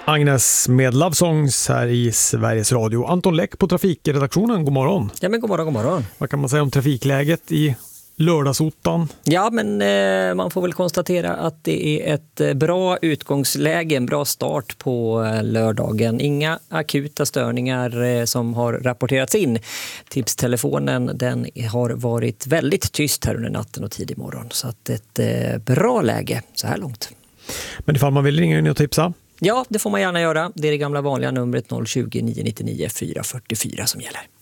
Agnes med Love Songs här i Sveriges Radio. Anton Läck på trafikredaktionen, god morgon. Ja, men god morgon, god morgon. Vad kan man säga om trafikläget i lördagsottan? Ja, men man får väl konstatera att det är ett bra utgångsläge, en bra start på lördagen. Inga akuta störningar som har rapporterats in. Tipstelefonen, den har varit väldigt tyst här under natten och tidig morgon. Så att ett bra läge så här långt. Men ifall man vill ringa in och tipsa? Ja, det får man gärna göra. Det är det gamla vanliga numret 020 999 444 som gäller.